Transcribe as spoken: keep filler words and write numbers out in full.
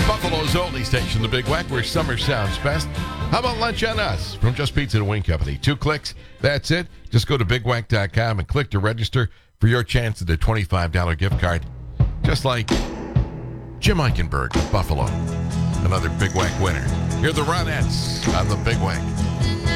Buffalo's only station, the Big Wack, where summer sounds best. How about lunch on us from Just Pizza and Wing Company? Two clicks, that's it. Just go to big wack dot com and click to register for your chance at a twenty-five dollars gift card. Just like Jim Eichenberg of Buffalo, another Big Wack winner. Here are the Ronettes on the Big Wack.